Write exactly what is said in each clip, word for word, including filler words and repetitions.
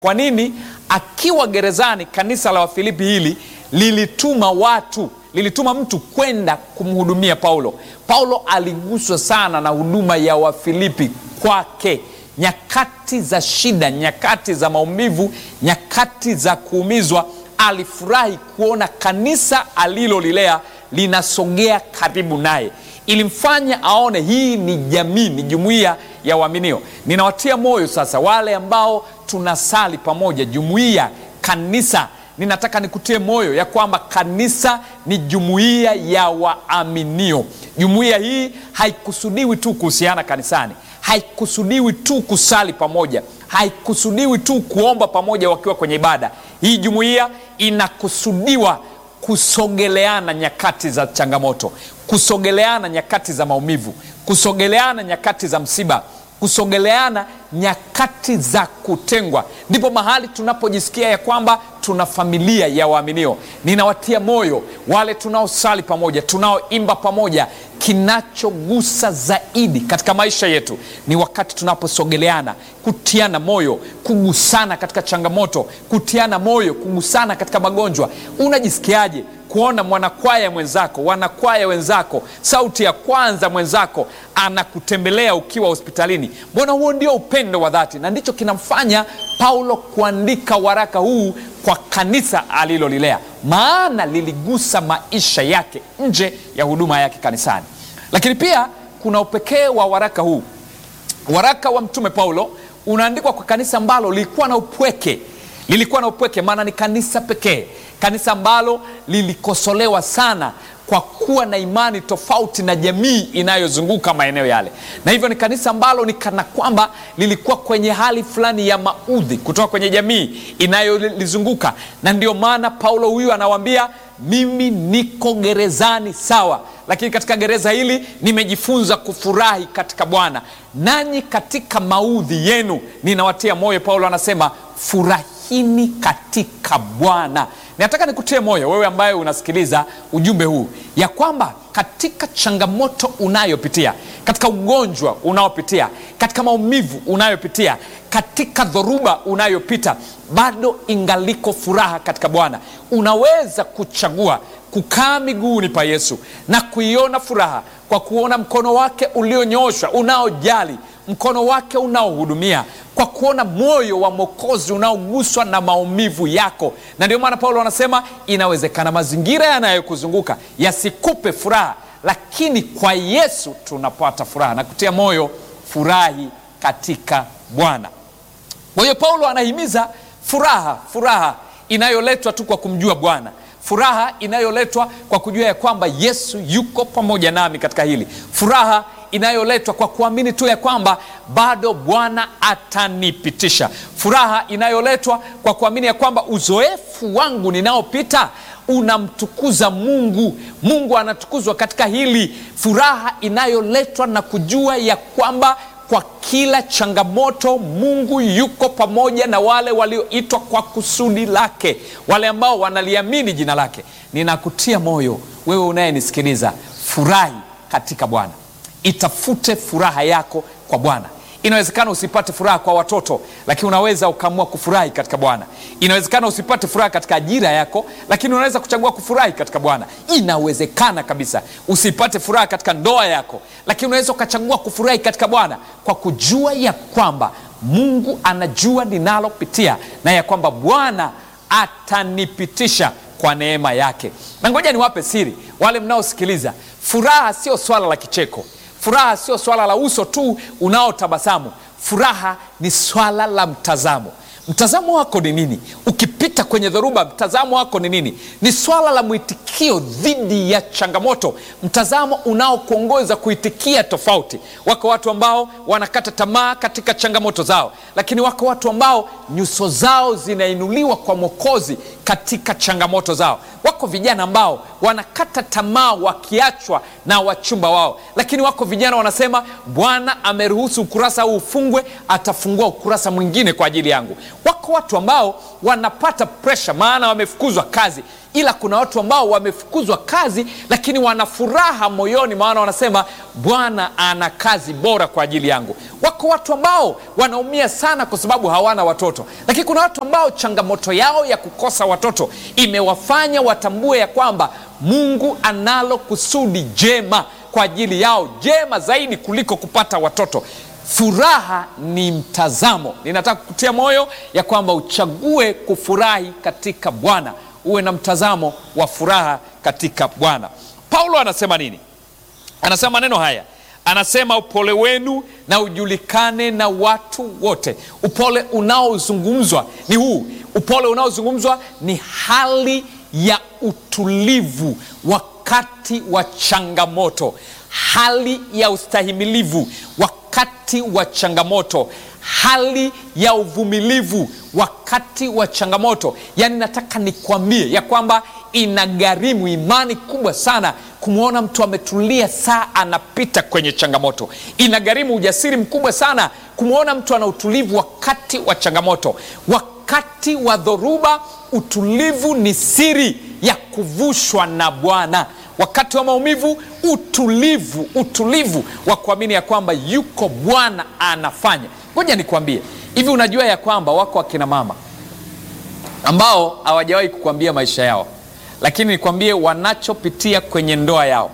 Kwa nini akiwa gerezani kanisa la Wafilipi hili lilituma watu, lilituma mtu kwenda kumhudumia Paulo. Paulo aliguswa sana na huduma ya Wafilipi kwake. Nyakati za shida, nyakati za maumivu, nyakati za kuumizwa, alifurahi kuona kanisa alilolilea linasogea karibu naye. Ilimfanya aone hii ni jamii, ni jumuiya ya waaminio. Ninawatia moyo sasa wale ambao tunasali pamoja, jumuiya, kanisa. Ninataka nikutie moyo ya kwamba kanisa ni jumuiya ya waaminio. Jumuiya hii haikusudiwi tu kuhusiana kanisani, haikusudiwi tu kusali pamoja, haikusudiwi tu kuomba pamoja wakiwa kwenye ibada. Hii jumuiya inakusudiwa kusogeleana nyakati za changamoto, kusogeleana nyakati za maumivu, kusogeleana nyakati za msiba, kusogeleana nyakati za kutengwa. Ndipo mahali tunapojisikia ya kwamba tuna familia ya waaminio. Ninawatia moyo wale tunaosali pamoja, tunaoimba pamoja. Kinachogusa zaidi katika maisha yetu ni wakati tunaposogeleana, kutiana moyo, kugusana katika changamoto, kutiana moyo, kugusana katika magonjwa. Unajisikiaje kuona mwanakwaya mwenzako, wanakwaya wenzako, sauti ya kwanza mwenzako anakutembelea ukiwa hospitalini? Mbona huo ndio upendo wa dhati, na ndicho kinamfanya Paulo kuandika waraka huu kwa kanisa alilolilea, maana liligusa maisha yake nje ya huduma yake kanisani. Lakini pia kuna upekee wa waraka huu. Waraka wa mtume Paulo unaandikwa kwa kanisa ambalo lilikuwa na upweke. Lilikuwa na upweke maana ni kanisa pekee, kanisa ambalo lilikosolewa sana kwa kuwa na imani tofauti na jamii inayozunguka maeneo yale. Na hivyo ni kanisa ambalo ni kana kwamba lilikuwa kwenye hali fulani ya maudhi kutoka kwenye jamii inayolizunguka. Na ndio maana Paulo huyu anawaambia, mimi niko gerezani sawa, lakini katika gereza hili nimejifunza kufurahi katika Bwana. Nanyi katika maudhi yenu ninawatia moyo. Paulo anasema furahini katika Bwana. Nataka nikutie moyo wewe ambaye unasikiliza ujumbe huu ya kwamba katika changamoto unayopitia, katika ugonjwa unayopitia, katika maumivu unayopitia, katika dhoruba unayopita, bado ingaliko furaha katika Bwana. Unaweza kuchagua kukaa miguuni pa Yesu na kuiona furaha kwa kuona mkono wake ulionyooshwa unaojali, mkono wake unaohudumia, kwa kuona moyo wa Mwokozi unaoguswa na maumivu yako. Na ndio maana Paulo anasema inawezekana mazingira yanayokuzunguka yasikupe furaha, lakini kwa Yesu tunapata furaha. Na kutia moyo, furahi katika Bwana. Kwa hiyo Paulo anahimiza furaha, furaha inayoletwa tu kwa kumjua Bwana, furaha inayoletwa kwa kujua ya kwamba Yesu yuko pamoja nami katika hili, furaha inayoletwa kwa kuamini tu ya kwamba bado Bwana atanipitisha, furaha inayoletwa kwa kuamini ya kwamba uzoefu wangu ninaopita unamtukuza Mungu, Mungu anatukuzwa katika hili, furaha inayoletwa na kujua ya kwamba kwa kila changamoto Mungu yuko pamoja na wale walioitwa kwa kusudi lake, wale ambao wanaliamini jina lake. Ninakutia moyo wewe unayenisikiliza, furahi katika Bwana. Itafute furaha yako kwa Bwana. Inawezekana usipate furaha kwa watoto, lakini unaweza ukaamua kufurahi katika Bwana. Inawezekana usipate furaha katika ajira yako, lakini unaweza kuchagua kufurahi katika Bwana. Inawezekana kabisa usipate furaha katika ndoa yako, lakini unaweza ukachagua kufurahi katika Bwana kwa kujua ya kwamba Mungu anajua ninalopitia na ya kwamba Bwana atanipitisha kwa neema yake. Na ngoja niwape siri wale mnaosikiliza, furaha sio swala la kicheko. Furaha sio swala la uso tu unaotabasamu. Furaha ni swala la mtazamo. Mtazamo wako ni nini? Ukipita kwenye dhoruba, mtazamo wako ni nini? Ni swala la mwitikio dhidi ya changamoto, mtazamo unaokuongoza kuitikia tofauti. Wako watu ambao wanakata tamaa katika changamoto zao, lakini wako watu ambao nyuso zao zinainuliwa kwa Mwokozi katika changamoto zao. Wako vijana ambao wanakata tamaa wakiachwa na wachumba wao, lakini wako vijana wanasema, Bwana ameruhusu ukurasa huu ufungwe, atafungua ukurasa mwingine kwa ajili yangu. Wako watu ambao wanapata pressure maana wamefukuzwa kazi, ila kuna watu ambao wamefukuzwa kazi, lakini wana furaha moyoni, maana wanasema Bwana ana kazi bora kwa ajili yangu. Wako watu ambao wanaumia sana kwa sababu hawana watoto, lakini kuna watu ambao changamoto yao ya kukosa watoto imewafanya watambue ya kwamba Mungu analo kusudi jema kwa ajili yao, jema zaidi kuliko kupata watoto. Furaha ni mtazamo. Ninataka kukutia moyo ya kwamba uchague kufurahi katika Bwana, uwe na mtazamo wa furaha katika Bwana. Paulo anasema nini? Anasema maneno haya, anasema upole wenu na ujulikane na watu wote. Upole unaozungumzwa ni huu. Upole unaozungumzwa ni hali ya utulivu wakati wa changamoto, hali ya ustahimilivu wakati wa changamoto, hali ya uvumilivu wakati wa changamoto. Yaani nataka nikwambie ya kwamba inagharimu imani kubwa sana kumwona mtu ametulia saa anapita kwenye changamoto. Inagharimu ujasiri mkubwa sana kumwona mtu ana utulivu wakati wa changamoto. Wakati wa dhoruba, utulivu ni siri ya kuvushwa na Bwana. Wakati wa maumivu, utulivu, utulivu wa kuamini ya kwamba yuko Bwana anafanya. Ngoja nikwambie, hivi unajua ya kwamba wako akina mama ambao hawajawahi kukwambia maisha yao, lakini nikwambie wanachopitia kwenye ndoa yao,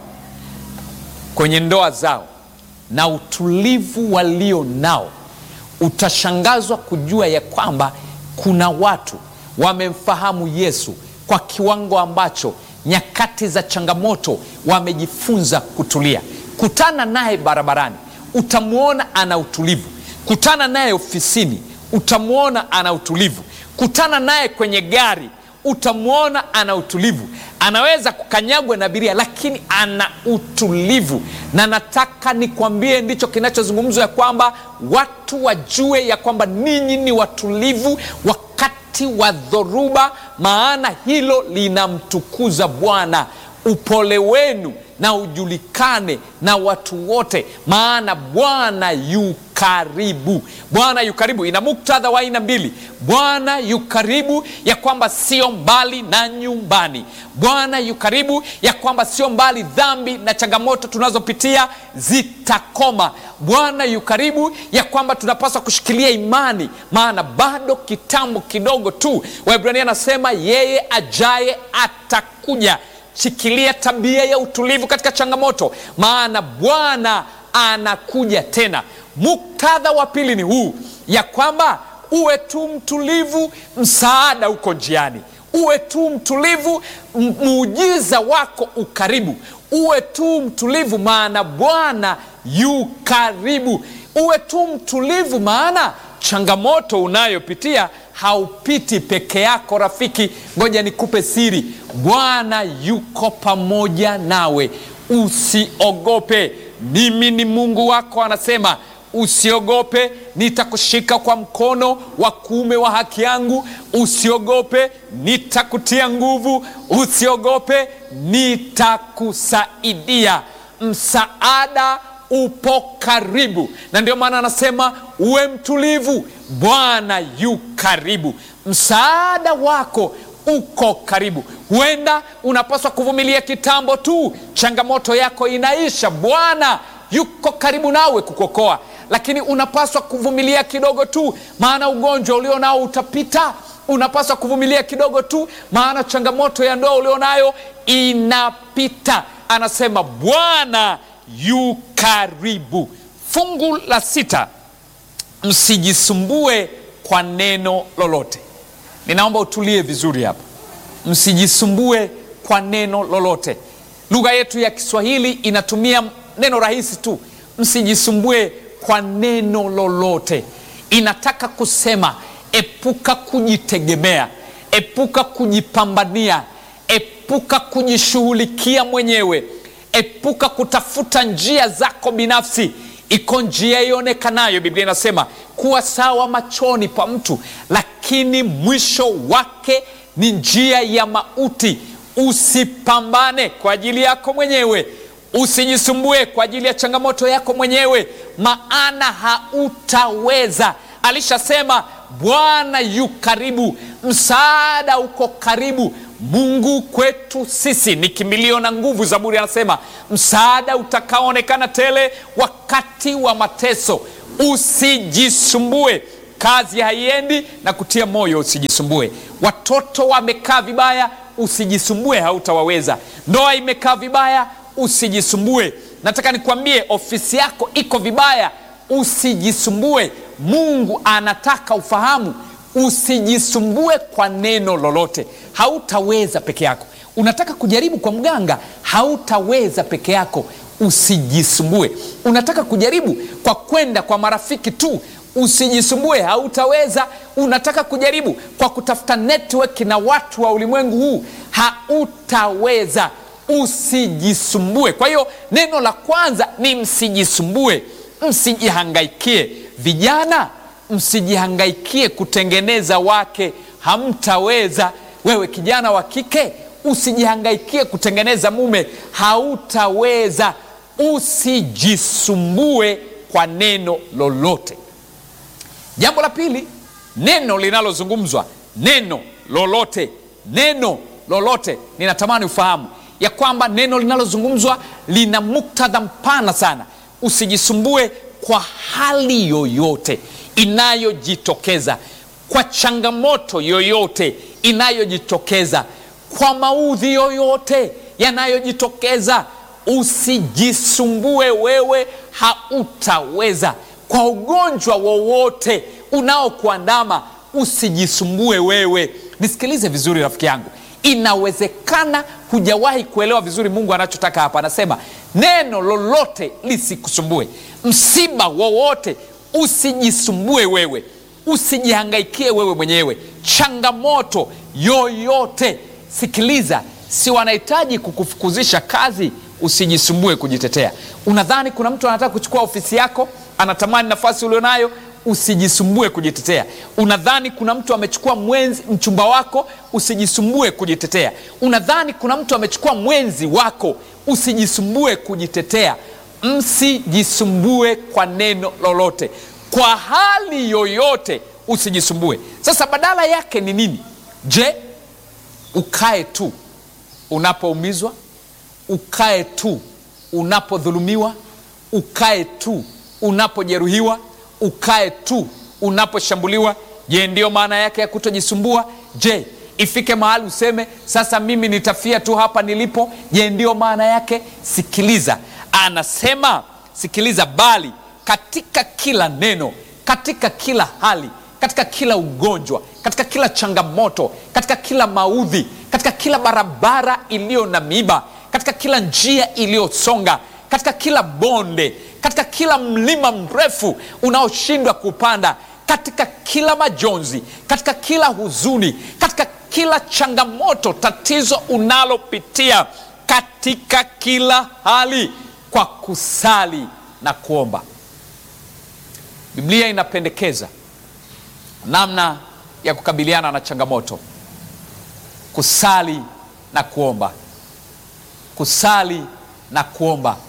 kwenye ndoa zao, na utulivu walio nao, utashangazwa kujua ya kwamba kuna watu wamemfahamu Yesu kwa kiwango ambacho nyakati za changamoto wamejifunza kutulia. Kutana naye barabarani, utamuona ana utulivu. Kutana naye ofisini, utamuona ana utulivu. Kutana naye kwenye gari, utamuona ana utulivu. Anaweza kukanyagwa na abiria, lakini ana utulivu. Na nataka nikwambie, ndicho kinachozungumzwa ya kwamba watu wajue ya kwamba ninyi ni watulivu wakati wa dhoruba, maana hilo linamtukuza Bwana. Upole wenu na ujulikane na watu wote, maana Bwana yu karibu. Bwana yu karibu ina muktadha wa aina mbili. Bwana yu karibu ya kwamba sio mbali na nyumbani. Bwana yu karibu ya kwamba sio mbali dhambi na changamoto tunazopitia zitakoma. Bwana yu karibu ya kwamba tunapaswa kushikilia imani, maana bado kitambo kidogo tu. Waebrania anasema yeye ajaye atakuja. Shikilia tabia ya utulivu katika changamoto, maana Bwana anakuja tena. Muktadha wa pili ni huu, ya kwamba uwe tu mtulivu, msaada uko njiani. Uwe tu mtulivu, muujiza wako ukaribu. Uwe tu mtulivu, maana Bwana yu karibu. Uwe tu mtulivu, maana changamoto unayopitia haupiti peke yako rafiki. Ngoja nikupe siri, Bwana yuko pamoja nawe. Usiogope, mimi ni Mungu wako, anasema usiogope, nitakushika kwa mkono wa kuume wa haki yangu. Usiogope, nitakutia nguvu. Usiogope, nitakusaidia. Msaada upo karibu, na ndio maana anasema uwe mtulivu, Bwana yu karibu. Msaada wako uko karibu. Huenda unapaswa kuvumilia kitambo tu, changamoto yako inaisha, Bwana yuko karibu nawe kukokoa. Lakini unapaswa kuvumilia kidogo tu, maana ugonjwa ulio nao utapita. Unapaswa kuvumilia kidogo tu, maana changamoto ya ndoa ulio nayo inapita. Anasema Bwana yu karibu. Fungu la sita, msijisumbue kwa neno lolote. Ninaomba utulie vizuri hapa. Msijisumbue kwa neno lolote. Lugha yetu ya Kiswahili inatumia neno rahisi tu, msijisumbue kwa neno lolote. Inataka kusema epuka kujitegemea, epuka kujipambania, epuka kujishughulikia mwenyewe, epuka kutafuta njia zako binafsi. Iko njia ionekanayo, Biblia inasema kuwa sawa machoni pa mtu, lakini mwisho wake ni njia ya mauti. Usipambane kwa ajili yako mwenyewe, usijisumbue kwa ajili ya changamoto yako mwenyewe, maana hautaweza. Alishasema Bwana yu karibu, msaada uko karibu. Mungu kwetu sisi ni kimbilio na nguvu. Zaburi anasema msaada utakaoonekana tele wakati wa mateso. Usijisumbue, kazi haiendi na kutia moyo, usijisumbue. Watoto wamekaa vibaya, usijisumbue, hautawaweza. Ndoa imekaa vibaya, usijisumbue. Nataka nikwambie, ofisi yako iko vibaya, usijisumbue. Mungu anataka ufahamu, usijisumbue kwa neno lolote. Hautaweza peke yako. Unataka kujaribu kwa mganga, hautaweza peke yako, usijisumbue. Unataka kujaribu kwa kwenda kwa marafiki tu, usijisumbue, hautaweza. Unataka kujaribu kwa kutafuta network na watu wa ulimwengu huu, hautaweza, usijisumbue. Kwa hiyo neno la kwanza ni msijisumbue, msijihangaikie. Vijana, msijihangaikie kutengeneza wake, hamtaweza. Wewe kijana wa kike, usijihangaikie kutengeneza mume, hautaweza. Usijisumbue kwa neno lolote. Jambo la pili, neno linalozungumzwa, neno lolote, neno lolote. Ninatamani ufahamu ya kwamba neno linalozungumzwa lina muktadha mpana sana. Usijisumbue kwa hali yoyote inayojitokeza, kwa changamoto yoyote inayojitokeza, kwa maudhi yoyote yanayojitokeza. Usijisumbue, wewe hautaweza. Kwa ugonjwa wowote unaokuandama, usijisumbue wewe. Nisikilize vizuri rafiki yangu, inawezekana hujawahi kuelewa vizuri Mungu anachotaka hapa. Anasema neno lolote lisikusumbue. Msiba wowote, usijisumbue wewe, usijihangaikie wewe mwenyewe. Changamoto yoyote, sikiliza, si wanahitaji kukufukuzisha kazi, usijisumbue kujitetea. Unadhani kuna mtu anataka kuchukua ofisi yako, anatamani nafasi ulionayo, usijisumbue kujitetea. Unadhani kuna mtu amechukua mwenzi mchumba wako, usijisumbue kujitetea. Unadhani kuna mtu amechukua mwenzi wako, usijisumbue kujitetea. Msijisumbue kwa neno lolote, kwa hali yoyote, usijisumbue. Sasa badala yake ni nini? Je, ukae tu unapoumizwa? Ukae tu unapodhulumiwa? Ukae tu unapojeruhiwa? Ukae tu unaposhambuliwa? Je, ndiyo maana yake ya kutojisumbua? Je, ifike mahali useme sasa mimi nitafia tu hapa nilipo? Je, ndiyo maana yake? Sikiliza, anasema sikiliza, bali katika kila neno, katika kila hali, katika kila ugonjwa, katika kila changamoto, katika kila maudhi, katika kila barabara iliyo na miiba, katika kila njia iliyosonga, katika kila bonde, katika kila mlima mrefu unaoshindwa kupanda, katika kila majonzi, katika kila huzuni, katika kila changamoto, tatizo unalopitia, katika kila hali, kwa kusali na kuomba. Biblia inapendekeza namna ya kukabiliana na changamoto: kusali na kuomba, kusali na kuomba,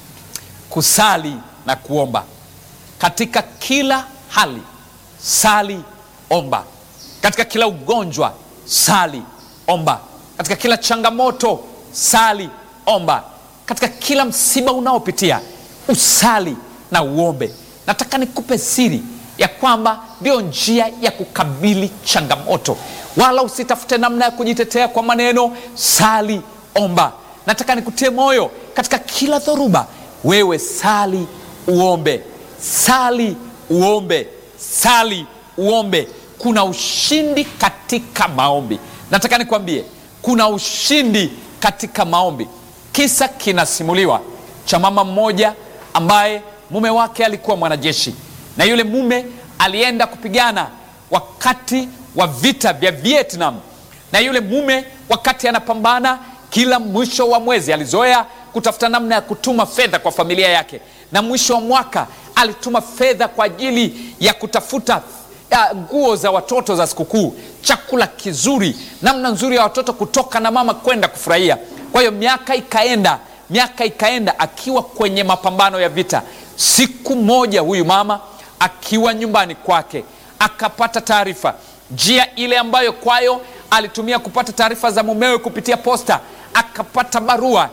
kusali na kuomba. Katika kila hali, sali, omba. Katika kila ugonjwa, sali, omba. Katika kila changamoto, sali, omba. Katika kila msiba unaopitia, usali na uombe. Nataka nikupe siri ya kwamba ndio njia ya kukabili changamoto. Wala usitafute namna ya kujitetea kwa maneno. Sali, omba. Nataka nikutie moyo katika kila dhoruba, wewe sali, uombe. Sali, uombe. Sali, uombe. Kuna ushindi katika maombi. Nataka nikwambie, kuna ushindi katika maombi. Kisa kinasimuliwa cha mama mmoja ambaye mume wake alikuwa mwanajeshi, na yule mume alienda kupigana wakati wa vita vya Vietnam. Na yule mume wakati anapambana, kila mwisho wa mwezi alizoea kutafuta namna ya kutuma fedha kwa familia yake, na mwisho wa mwaka alituma fedha kwa ajili ya kutafuta nguo za watoto za sikukuu, chakula kizuri, namna nzuri ya watoto kutoka na mama kwenda kufurahia. Kwa hiyo miaka ikaenda, miaka ikaenda akiwa kwenye mapambano ya vita. Siku moja huyu mama akiwa nyumbani kwake akapata taarifa, njia ile ambayo kwayo alitumia kupata taarifa za mumewe kupitia posta. Akapata barua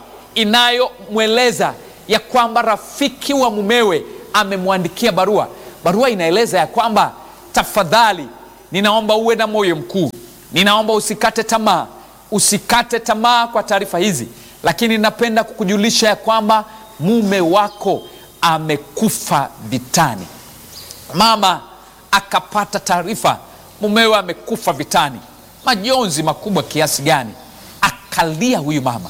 inayomweleza ya kwamba rafiki wa mumewe amemwandikia barua. Barua inaeleza ya kwamba, tafadhali, ninaomba uwe na moyo mkuu, ninaomba usikate tamaa, usikate tamaa kwa taarifa hizi, lakini napenda kukujulisha ya kwamba mume wako amekufa vitani. Mama akapata taarifa mumewe amekufa vitani. Majonzi makubwa kiasi gani! Akalia huyu mama,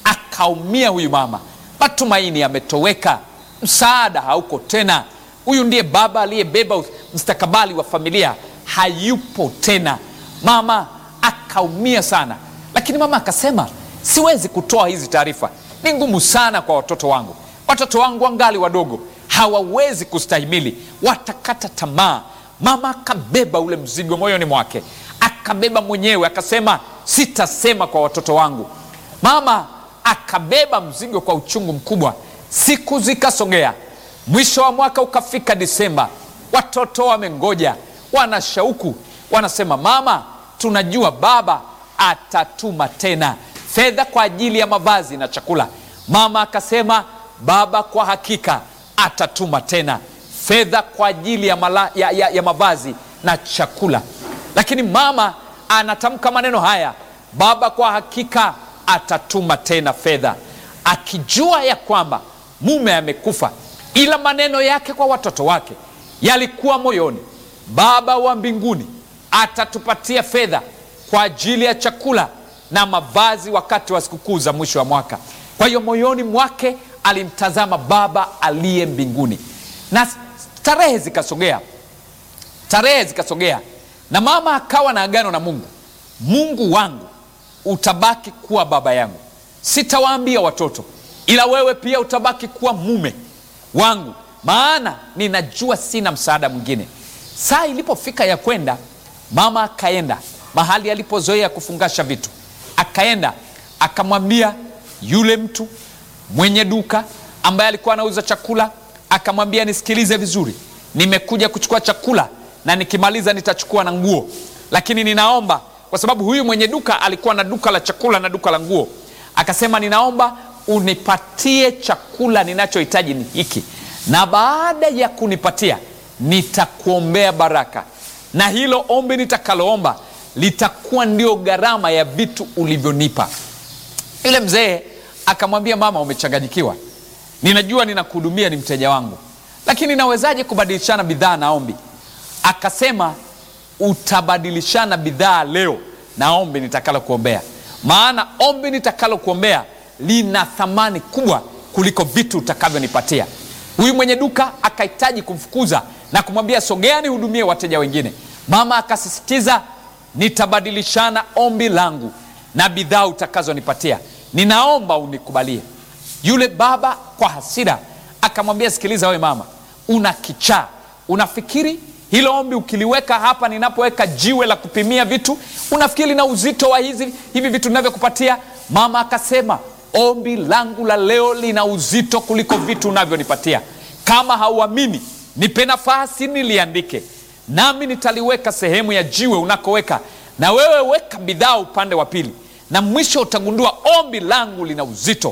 akaumia huyu mama. Matumaini yametoweka, msaada hauko tena. Huyu ndiye baba aliyebeba mustakabali wa familia, hayupo tena. Mama akaumia sana, lakini mama akasema, siwezi kutoa hizi taarifa, ni ngumu sana kwa watoto wangu. Watoto wangu wangali wadogo, hawawezi kustahimili, watakata tamaa. Mama akabeba ule mzigo moyoni mwake, akabeba mwenyewe, akasema, sitasema kwa watoto wangu. Mama akabeba mzigo kwa uchungu mkubwa. Siku zikasogea, mwisho wa mwaka ukafika Disemba. Watoto wamengoja, wana shauku, wanasema, mama, tunajua baba atatuma tena fedha kwa ajili ya mavazi na chakula. Mama akasema, baba kwa hakika atatuma tena fedha kwa ajili ya, mala, ya, ya, ya mavazi na chakula. Lakini mama anatamka maneno haya, baba kwa hakika atatuma tena fedha, akijua ya kwamba mume amekufa. Ila maneno yake kwa watoto wake yalikuwa moyoni, baba wa mbinguni atatupatia fedha kwa ajili ya chakula na mavazi wakati wa sikukuu za mwisho wa mwaka. Kwa hiyo moyoni mwake alimtazama baba aliye mbinguni. Na tarehe zikasogea, tarehe zikasogea, na mama akawa na agano na Mungu. Mungu wangu utabaki kuwa baba yangu, sitawaambia watoto, ila wewe pia utabaki kuwa mume wangu, maana ninajua sina msaada mwingine. Saa ilipofika ya kwenda, mama akaenda mahali alipozoea kufungasha vitu. Akaenda akamwambia yule mtu mwenye duka ambaye alikuwa anauza chakula, akamwambia, nisikilize vizuri, nimekuja kuchukua chakula na nikimaliza nitachukua na nguo, lakini ninaomba, kwa sababu huyu mwenye duka alikuwa na duka la chakula na duka la nguo, akasema, ninaomba unipatie chakula ninachohitaji ni hiki, na baada ya kunipatia nitakuombea baraka, na hilo ombi nitakaloomba litakuwa ndio gharama ya vitu ulivyonipa. Yule mzee akamwambia, mama, umechanganyikiwa, ninajua ninakuhudumia, ni mteja wangu, lakini nawezaje kubadilishana bidhaa na ombi? Akasema, utabadilishana bidhaa leo na ombi nitakalo kuombea, maana ombi nitakalo kuombea lina thamani kubwa kuliko vitu utakavyonipatia. Huyu mwenye duka akahitaji kumfukuza na kumwambia, sogea nihudumie wateja wengine. Mama akasisitiza, nitabadilishana ombi langu na bidhaa utakazonipatia, ninaomba unikubalie. Yule baba kwa hasira akamwambia, sikiliza wewe mama, una kichaa, unafikiri hilo ombi ukiliweka hapa ninapoweka jiwe la kupimia vitu, unafikiri na uzito wa hizi hivi vitu ninavyokupatia? Mama akasema, ombi langu la leo lina uzito kuliko vitu unavyonipatia. Kama hauamini, nipe nafasi niliandike, nami nitaliweka sehemu ya jiwe unakoweka, na wewe weka bidhaa upande wa pili, na mwisho utagundua ombi langu lina uzito.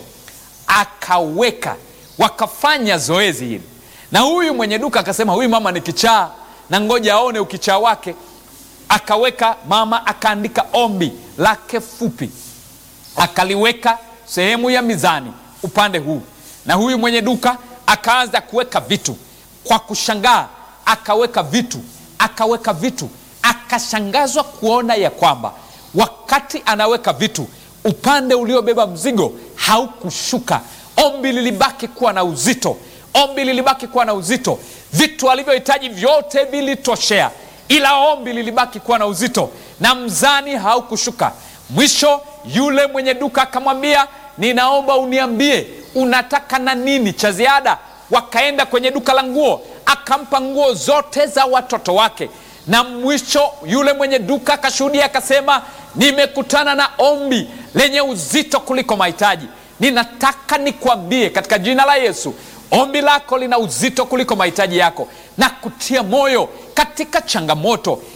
Akaweka, wakafanya zoezi hili, na huyu mwenye duka akasema, huyu mama ni kichaa, na ngoja aone ukichaa wake. Akaweka, mama akaandika ombi lake fupi, akaliweka sehemu ya mizani upande huu, na huyu mwenye duka akaanza kuweka vitu. Kwa kushangaa, akaweka vitu, akaweka vitu, akashangazwa kuona ya kwamba wakati anaweka vitu, upande uliobeba mzigo haukushuka. Ombi lilibaki kuwa na uzito, ombi lilibaki kuwa na uzito. Vitu alivyohitaji vyote vilitoshea, ila ombi lilibaki kuwa na uzito na mzani haukushuka. Mwisho yule mwenye duka akamwambia, ninaomba uniambie unataka na nini cha ziada. Wakaenda kwenye duka la nguo, akampa nguo zote za watoto wake, na mwisho yule mwenye duka akashuhudia, akasema, nimekutana na ombi lenye uzito kuliko mahitaji. Ninataka nikwambie katika jina la Yesu, ombi lako lina uzito kuliko mahitaji yako, na kutia moyo katika changamoto,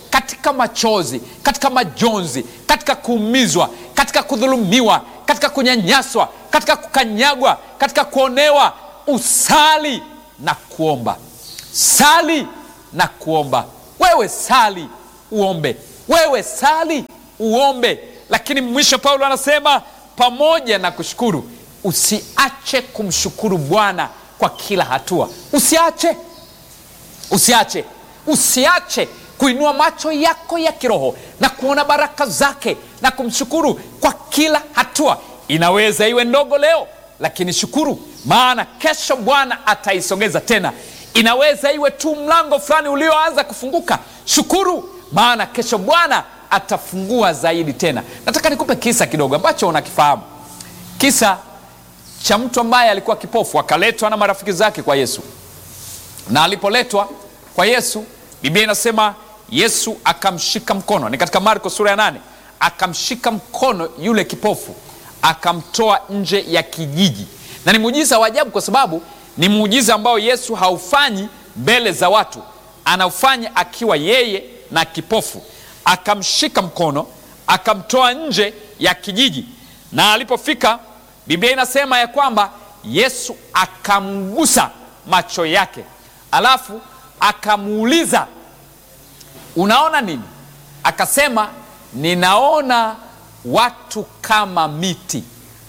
katika machozi, katika majonzi, katika kuumizwa, katika kudhulumiwa, katika kunyanyaswa, katika kukanyagwa, katika kuonewa, usali na kuomba. Sali na kuomba. Wewe sali uombe, wewe sali uombe. Lakini mwisho Paulo anasema pamoja na kushukuru, usiache kumshukuru Bwana kwa kila hatua. Usiache, usiache, usiache kuinua macho yako ya kiroho na kuona baraka zake na kumshukuru kwa kila hatua. Inaweza iwe ndogo leo, lakini shukuru, maana kesho Bwana ataisogeza tena. Inaweza iwe tu mlango fulani ulioanza kufunguka, shukuru, maana kesho Bwana atafungua zaidi tena. Nataka nikupe kisa kidogo ambacho unakifahamu. Kisa cha mtu ambaye alikuwa kipofu, akaletwa na marafiki zake kwa Yesu. Na alipoletwa kwa Yesu, Biblia inasema Yesu akamshika mkono. Ni katika Marko sura ya nane. Akamshika mkono yule kipofu, akamtoa nje ya kijiji. Na ni muujiza wa ajabu, kwa sababu ni muujiza ambao Yesu haufanyi mbele za watu, anaufanya akiwa yeye na kipofu. Akamshika mkono, akamtoa nje ya kijiji. Na alipofika, Biblia inasema ya kwamba Yesu akamgusa macho yake, alafu akamuuliza, unaona nini? Akasema, ninaona watu kama miti.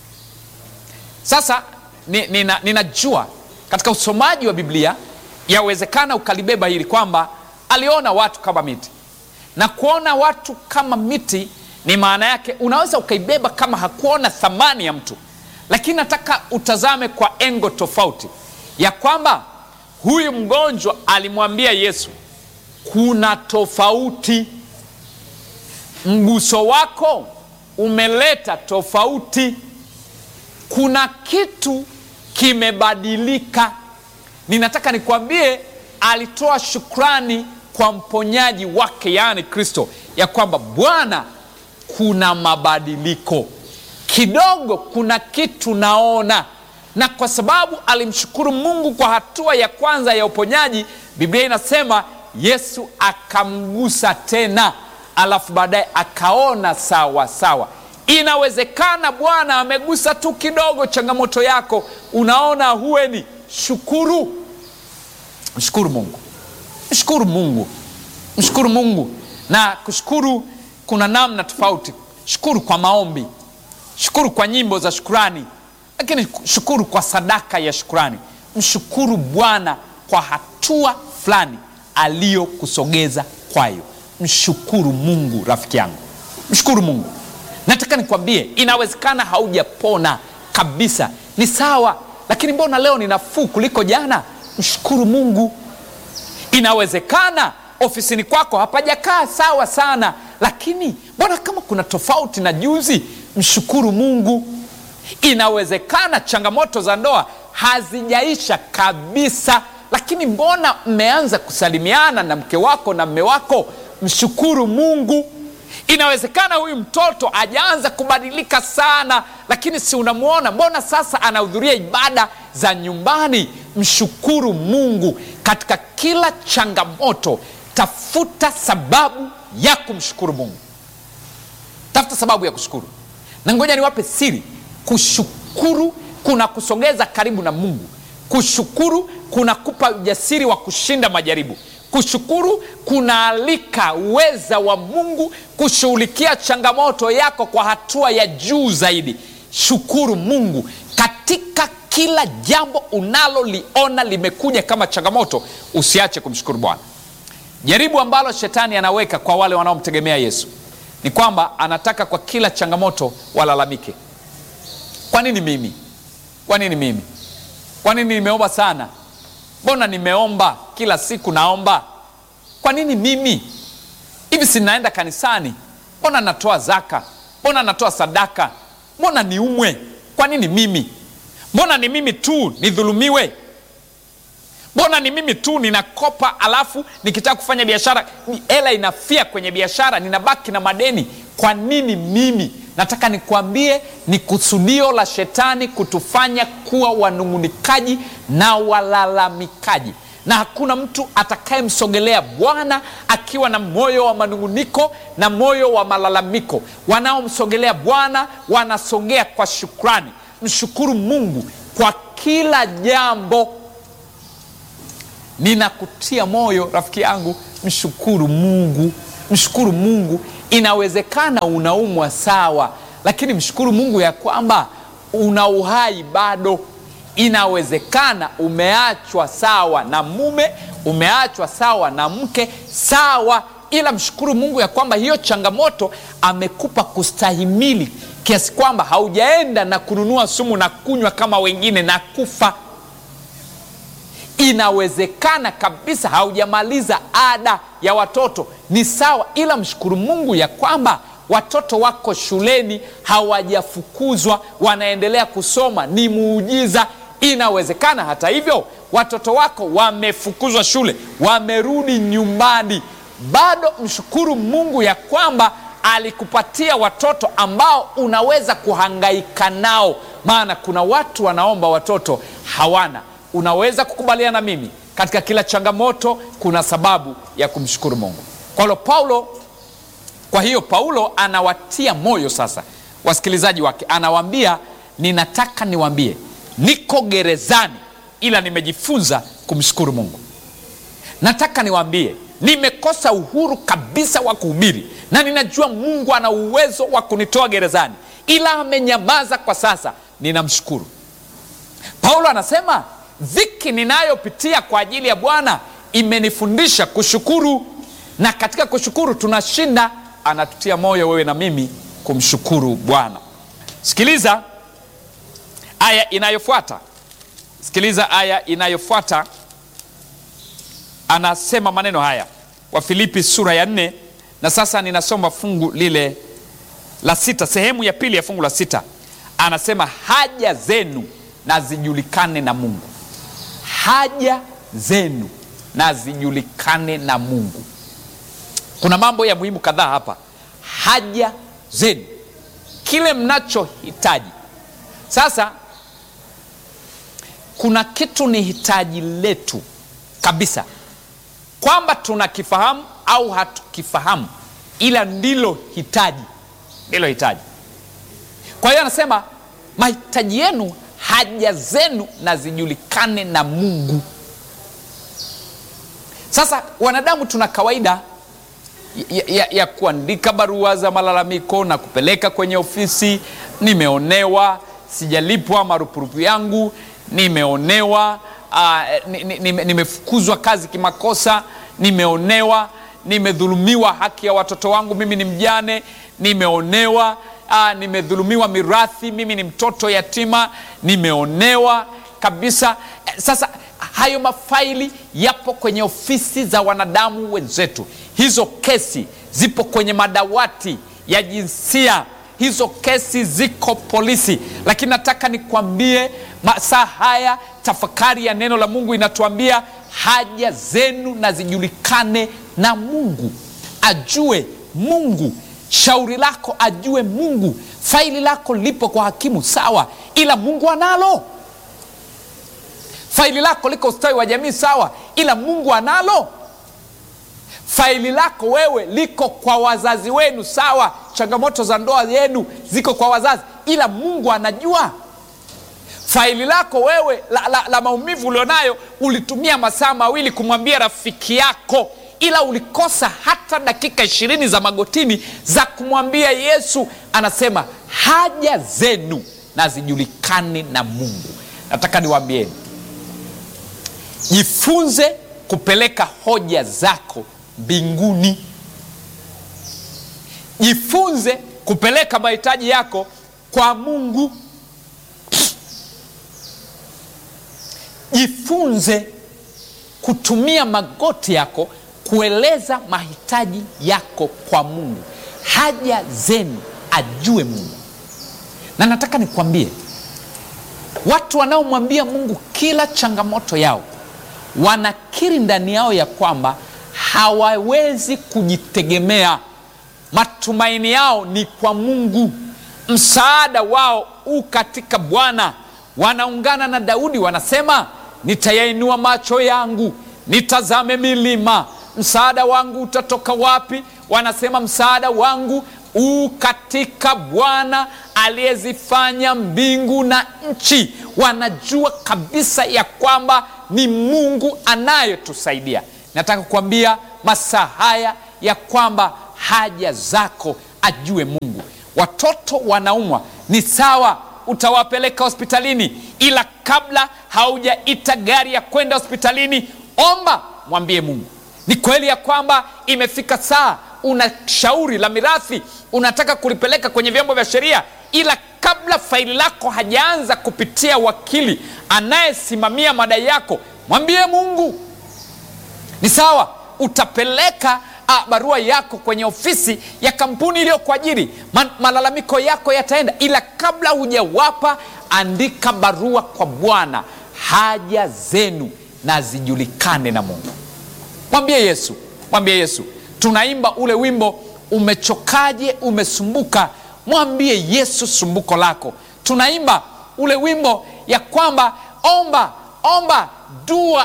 Sasa nina, ninajua katika usomaji wa Biblia yawezekana ukalibeba hili kwamba aliona watu kama miti. Na kuona watu kama miti ni maana yake unaweza ukaibeba kama hakuona thamani ya mtu. Lakini nataka utazame kwa engo tofauti, ya kwamba huyu mgonjwa alimwambia Yesu, kuna tofauti. Mguso wako umeleta tofauti. Kuna kitu kimebadilika. Ninataka nikwambie, alitoa shukrani kwa mponyaji wake, yaani Kristo, ya kwamba Bwana, kuna mabadiliko kidogo, kuna kitu naona. Na kwa sababu alimshukuru Mungu kwa hatua ya kwanza ya uponyaji, Biblia inasema Yesu akamgusa tena, alafu baadaye akaona sawa sawa. Inawezekana Bwana amegusa tu kidogo changamoto yako, unaona hueni. Shukuru, mshukuru Mungu, mshukuru Mungu, mshukuru Mungu. Na kushukuru kuna namna tofauti. Shukuru kwa maombi, shukuru kwa nyimbo za shukrani, lakini shukuru kwa sadaka ya shukrani. Mshukuru Bwana kwa hatua fulani aliyokusogeza kwayo. Mshukuru Mungu, rafiki yangu, mshukuru Mungu. Nataka nikwambie, inawezekana haujapona kabisa, ni sawa, lakini mbona leo ni nafuu kuliko jana? Mshukuru Mungu. Inawezekana ofisini kwako hapajakaa sawa sana, lakini mbona kama kuna tofauti na juzi? Mshukuru Mungu. Inawezekana changamoto za ndoa hazijaisha kabisa, lakini mbona mmeanza kusalimiana na mke wako na mme wako? Mshukuru Mungu. Inawezekana huyu mtoto hajaanza kubadilika sana, lakini si unamuona, mbona sasa anahudhuria ibada za nyumbani? Mshukuru Mungu. Katika kila changamoto, tafuta sababu ya kumshukuru Mungu. Tafuta sababu ya kushukuru. Na ngoja niwape siri. Kushukuru kuna kusogeza karibu na Mungu. Kushukuru kuna kupa ujasiri wa kushinda majaribu. Kushukuru kunaalika uweza wa Mungu kushughulikia changamoto yako kwa hatua ya juu zaidi. Shukuru Mungu katika kila jambo unaloliona limekuja kama changamoto. Usiache kumshukuru Bwana. Jaribu ambalo shetani anaweka kwa wale wanaomtegemea Yesu ni kwamba anataka kwa kila changamoto walalamike. Kwa nini mimi? Kwa nini mimi? Kwa nini nimeomba sana? Mbona nimeomba kila siku naomba? Kwa nini mimi? Hivi sinaenda kanisani? Mbona natoa zaka? Mbona natoa sadaka? Mbona niumwe? Kwa nini mimi? Mbona ni mimi tu nidhulumiwe? Mbona ni mimi tu ninakopa, alafu nikitaka kufanya biashara hela inafia kwenye biashara, ninabaki na madeni? Kwa nini mimi? Nataka nikwambie, ni kusudio la shetani kutufanya kuwa wanung'unikaji na walalamikaji. na hakuna mtu atakayemsogelea Bwana akiwa na moyo wa manunguniko na moyo wa malalamiko. Wanaomsogelea Bwana wanasogea kwa shukrani. Mshukuru Mungu kwa kila jambo. Ninakutia moyo rafiki yangu, mshukuru Mungu. Mshukuru Mungu. Inawezekana unaumwa, sawa, lakini mshukuru Mungu ya kwamba una uhai bado. Inawezekana umeachwa, sawa, na mume, umeachwa sawa na mke, sawa, ila mshukuru Mungu ya kwamba hiyo changamoto amekupa kustahimili kiasi kwamba haujaenda na kununua sumu na kunywa kama wengine na kufa. Inawezekana kabisa haujamaliza ada ya watoto, ni sawa, ila mshukuru Mungu ya kwamba watoto wako shuleni, hawajafukuzwa, wanaendelea kusoma, ni muujiza. Inawezekana hata hivyo watoto wako wamefukuzwa shule, wamerudi nyumbani, bado mshukuru Mungu ya kwamba alikupatia watoto ambao unaweza kuhangaika nao, maana kuna watu wanaomba watoto hawana. Unaweza kukubaliana na mimi, katika kila changamoto kuna sababu ya kumshukuru Mungu. Kwa hiyo Paulo, kwa hiyo Paulo anawatia moyo sasa wasikilizaji wake, anawaambia, ninataka niwaambie, niko gerezani ila nimejifunza kumshukuru Mungu. Nataka niwaambie, nimekosa uhuru kabisa wa kuhubiri, na ninajua Mungu ana uwezo wa kunitoa gerezani, ila amenyamaza kwa sasa, ninamshukuru. Paulo anasema, dhiki ninayopitia kwa ajili ya Bwana imenifundisha kushukuru, na katika kushukuru tunashinda. Anatutia moyo wewe na mimi kumshukuru Bwana. Sikiliza aya inayofuata. Sikiliza aya inayofuata. Anasema maneno haya, Wafilipi sura ya nne, na sasa ninasoma fungu lile la sita, sehemu ya pili ya fungu la sita. Anasema, haja zenu na zijulikane na Mungu. Haja zenu na zijulikane na Mungu. Kuna mambo ya muhimu kadhaa hapa. Haja zenu, kile mnachohitaji. Sasa kuna kitu ni hitaji letu kabisa, kwamba tunakifahamu au hatukifahamu, ila ndilo hitaji, ndilo hitaji. Kwa hiyo anasema mahitaji yenu, haja zenu na zijulikane na Mungu. Sasa wanadamu tuna kawaida ya, ya, ya kuandika barua za malalamiko na kupeleka kwenye ofisi. Nimeonewa, sijalipwa marupurupu yangu, nimeonewa, uh, nimefukuzwa ni, ni kazi kimakosa, nimeonewa, nimedhulumiwa haki ya watoto wangu, mimi ni mjane, nimeonewa, uh, nimedhulumiwa mirathi, mimi ni mtoto yatima, nimeonewa kabisa. Sasa hayo mafaili yapo kwenye ofisi za wanadamu wenzetu. Hizo kesi zipo kwenye madawati ya jinsia. Hizo kesi ziko polisi. Lakini nataka nikwambie masaa haya, tafakari ya neno la Mungu inatuambia haja zenu na zijulikane na Mungu. Ajue Mungu, shauri lako ajue Mungu. Faili lako lipo kwa hakimu, sawa, ila Mungu analo. Faili lako liko ustawi wa jamii, sawa, ila Mungu analo. Faili lako wewe liko kwa wazazi wenu, sawa, changamoto za ndoa yenu ziko kwa wazazi, ila Mungu anajua. Faili lako wewe la, la, la maumivu ulionayo, ulitumia masaa mawili kumwambia rafiki yako, ila ulikosa hata dakika ishirini za magotini za kumwambia Yesu. Anasema haja zenu na zijulikane na Mungu. Nataka niwaambieni, jifunze kupeleka hoja zako mbinguni. Jifunze kupeleka mahitaji yako kwa Mungu. Jifunze kutumia magoti yako kueleza mahitaji yako kwa Mungu. Haja zenu ajue Mungu. Na nataka nikwambie, watu wanaomwambia Mungu kila changamoto yao, wanakiri ndani yao ya kwamba hawawezi kujitegemea. Matumaini yao ni kwa Mungu. Msaada wao u katika Bwana. Wanaungana na Daudi, wanasema, nitayainua macho yangu nitazame milima, msaada wangu utatoka wapi? Wanasema msaada wangu u katika Bwana aliyezifanya mbingu na nchi. Wanajua kabisa ya kwamba ni Mungu anayetusaidia. Nataka kuambia masaa haya ya kwamba haja zako ajue Mungu. Watoto wanaumwa, ni sawa, utawapeleka hospitalini, ila kabla haujaita gari ya kwenda hospitalini, omba, mwambie Mungu. Ni kweli ya kwamba imefika saa una shauri la mirathi, unataka kulipeleka kwenye vyombo vya sheria, ila kabla faili lako hajaanza kupitia wakili anayesimamia madai yako, mwambie Mungu. Ni sawa, utapeleka a, barua yako kwenye ofisi ya kampuni iliyokuajiri, malalamiko yako yataenda, ila kabla hujawapa, andika barua kwa Bwana, haja zenu na zijulikane na Mungu. Mwambie Yesu, mwambie Yesu. Tunaimba ule wimbo, umechokaje, umesumbuka, mwambie Yesu sumbuko lako. Tunaimba ule wimbo ya kwamba omba, omba, dua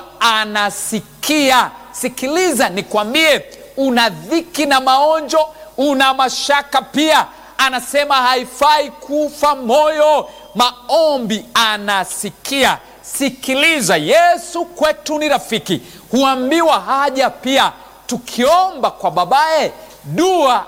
anasikia. Sikiliza nikwambie, una dhiki na maonjo, una mashaka pia, anasema haifai kufa moyo, maombi anasikia. Sikiliza, Yesu kwetu ni rafiki. Huambiwa haja pia, tukiomba kwa babaye, dua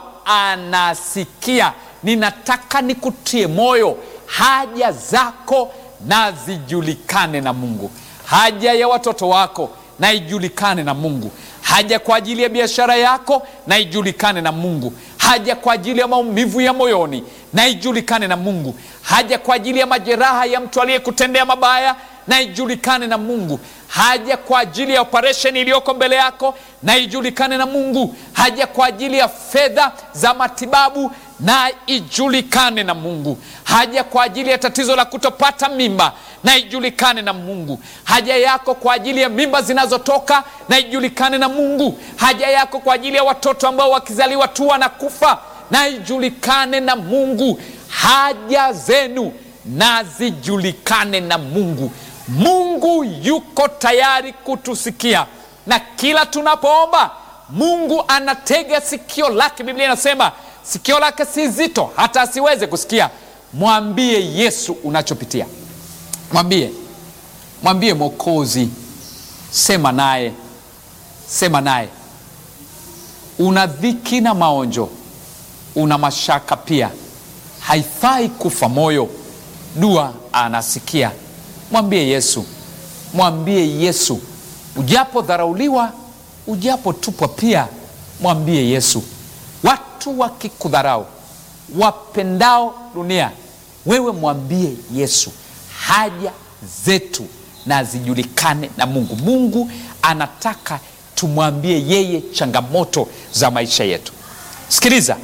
anasikia. Ninataka nikutie moyo, haja zako na zijulikane na Mungu. Haja ya watoto wako na ijulikane na Mungu. Haja kwa ajili ya biashara yako na ijulikane na Mungu. Haja kwa ajili ya maumivu ya moyoni na ijulikane na Mungu. Haja kwa ajili ya majeraha ya mtu aliyekutendea mabaya na ijulikane na Mungu. Haja kwa ajili ya operation iliyoko mbele yako na ijulikane na Mungu. Haja kwa ajili ya fedha za matibabu na ijulikane na Mungu. Haja kwa ajili ya tatizo la kutopata mimba na ijulikane na Mungu. Haja yako kwa ajili ya mimba zinazotoka na ijulikane na Mungu. Haja yako kwa ajili ya watoto ambao wakizaliwa tu wanakufa na ijulikane na Mungu. Haja zenu na zijulikane na Mungu. Mungu yuko tayari kutusikia, na kila tunapoomba Mungu anatega sikio lake. Biblia inasema sikio lake si zito hata asiweze kusikia. Mwambie Yesu unachopitia. Mwambie, mwambie Mwokozi, sema naye, sema naye. Una dhiki na maonjo, una mashaka pia, haifai kufa moyo, dua anasikia. Mwambie Yesu, mwambie Yesu. Ujapo dharauliwa, ujapo tupwa pia, mwambie Yesu. Watu wakikudharau, wapendao dunia, wewe mwambie Yesu. Haja zetu na zijulikane na Mungu. Mungu anataka tumwambie yeye changamoto za maisha yetu. Sikiliza,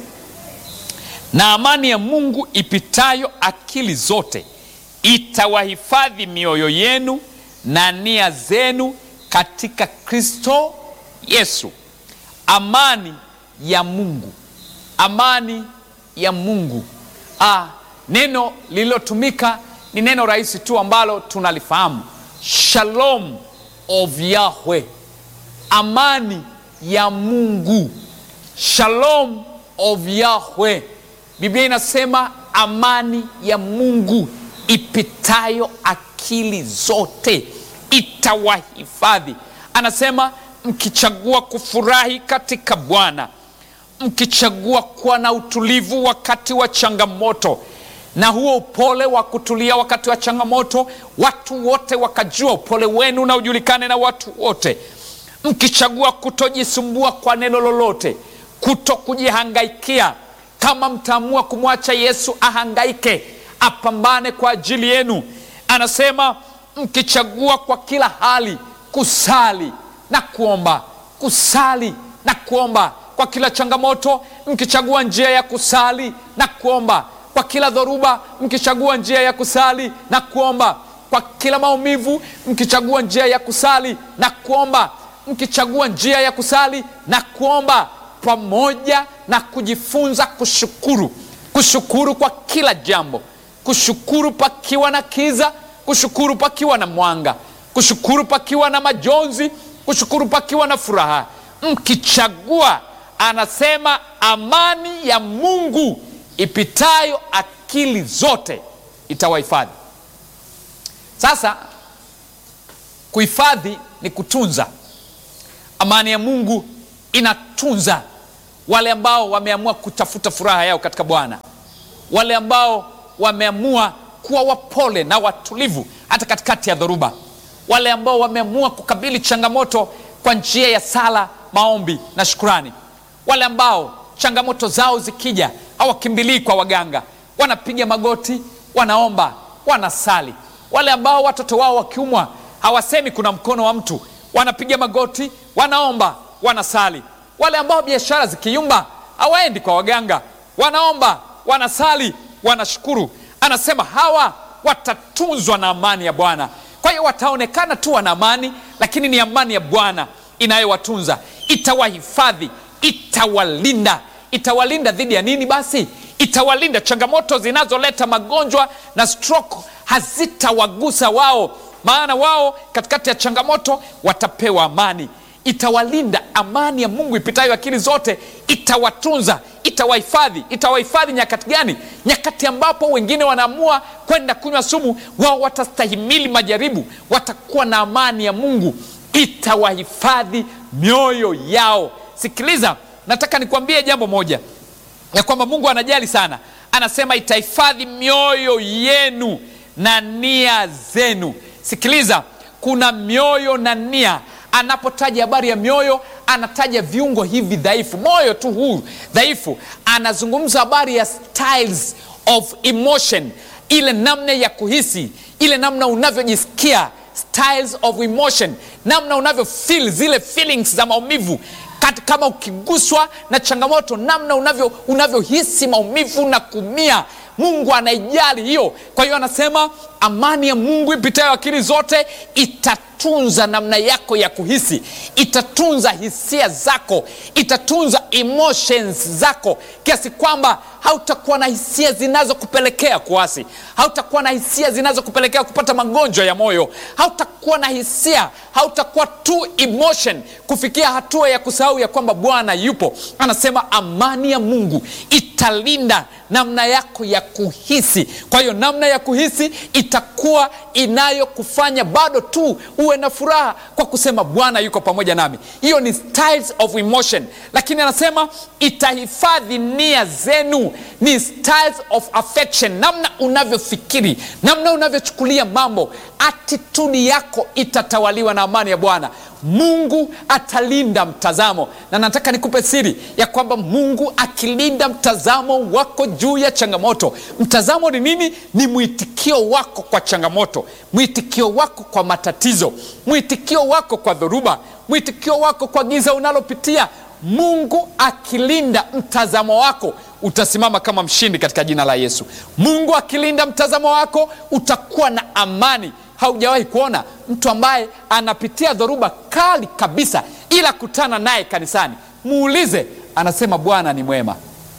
na amani ya Mungu ipitayo akili zote itawahifadhi mioyo yenu na nia zenu katika Kristo Yesu. Amani ya Mungu, amani ya Mungu. Ah, neno lililotumika ni neno rahisi tu ambalo tunalifahamu. Shalom of Yahweh, amani ya Mungu. Shalom of Yahweh. Biblia inasema amani ya Mungu ipitayo akili zote itawahifadhi. Anasema mkichagua kufurahi katika Bwana, mkichagua kuwa na utulivu wakati wa changamoto, na huo upole wa kutulia wakati wa changamoto, watu wote wakajua upole wenu na ujulikane na watu wote. Mkichagua kutojisumbua kwa neno lolote, kuto kujihangaikia. Kama mtaamua kumwacha Yesu ahangaike, apambane kwa ajili yenu. Anasema mkichagua kwa kila hali kusali na kuomba, kusali na kuomba kwa kila changamoto, mkichagua njia ya kusali na kuomba kwa kila dhoruba, mkichagua njia ya kusali na kuomba kwa kila maumivu, mkichagua njia ya kusali na kuomba, mkichagua njia ya kusali na kuomba, pamoja na kujifunza kushukuru. Kushukuru kwa kila jambo, kushukuru pakiwa na kiza, kushukuru pakiwa na mwanga, kushukuru pakiwa na majonzi, kushukuru pakiwa na furaha, mkichagua, anasema amani ya Mungu ipitayo akili zote itawahifadhi. Sasa kuhifadhi ni kutunza. Amani ya Mungu inatunza wale ambao wameamua kutafuta furaha yao katika Bwana, wale ambao wameamua kuwa wapole na watulivu hata katikati ya dhoruba, wale ambao wameamua kukabili changamoto kwa njia ya sala, maombi na shukrani, wale ambao changamoto zao zikija hawakimbilii kwa waganga, wanapiga magoti, wanaomba, wanasali, wale ambao watoto wao wakiumwa hawasemi kuna mkono wa mtu, wanapiga magoti, wanaomba, wanasali, wale ambao biashara zikiyumba hawaendi kwa waganga, wanaomba, wanasali, wanashukuru. Anasema hawa watatunzwa na amani ya Bwana. Kwa hiyo wataonekana tu wana amani, lakini ni amani ya Bwana inayowatunza, itawahifadhi, itawalinda. Itawalinda dhidi ya nini basi? Itawalinda changamoto zinazoleta magonjwa na stroke hazitawagusa wao, maana wao katikati ya changamoto watapewa amani. Itawalinda, amani ya Mungu ipitayo akili zote itawatunza, itawahifadhi. Itawahifadhi nyakati gani? Nyakati ambapo wengine wanaamua kwenda kunywa sumu, wao watastahimili majaribu, watakuwa na amani ya Mungu, itawahifadhi mioyo yao. Sikiliza, nataka nikwambie jambo moja, ya kwamba Mungu anajali sana. Anasema itahifadhi mioyo yenu na nia zenu. Sikiliza, kuna mioyo na nia. Anapotaja habari ya mioyo, anataja viungo hivi dhaifu. Moyo tu huu dhaifu, anazungumza habari ya styles of emotion, ile namna ya kuhisi, ile namna unavyojisikia, styles of emotion, namna unavyo feel, zile feelings za maumivu. Kama ukiguswa na changamoto, namna unavyo unavyohisi maumivu na kumia, Mungu anaijali hiyo. Kwa hiyo anasema amani ya Mungu ipitayo akili zote itatunza namna yako ya kuhisi, itatunza hisia zako, itatunza emotions zako, kiasi kwamba hautakuwa na hisia zinazokupelekea kuasi, hautakuwa na hisia zinazokupelekea kupata magonjwa ya moyo, hautakuwa na hisia, hautakuwa too emotion kufikia hatua ya kusahau ya kwamba Bwana yupo. Anasema amani ya Mungu italinda namna yako ya kuhisi. Kwa hiyo namna ya kuhisi itakuwa inayokufanya bado tu uwe na furaha kwa kusema Bwana yuko pamoja nami. Hiyo ni styles of emotion. Lakini anasema itahifadhi nia zenu, ni styles of affection, namna unavyofikiri, namna unavyochukulia mambo. Attitude yako itatawaliwa na amani ya Bwana. Mungu atalinda mtazamo, na nataka nikupe siri ya kwamba Mungu akilinda mtazamo wako juu ya changamoto. Mtazamo ni nini? Ni mwitikio wako kwa changamoto, mwitikio wako kwa matatizo, mwitikio wako kwa dhoruba, mwitikio wako kwa giza unalopitia. Mungu akilinda mtazamo wako, utasimama kama mshindi katika jina la Yesu. Mungu akilinda mtazamo wako, utakuwa na amani. Haujawahi kuona mtu ambaye anapitia dhoruba kali kabisa, ila kutana naye kanisani, muulize, anasema Bwana ni mwema.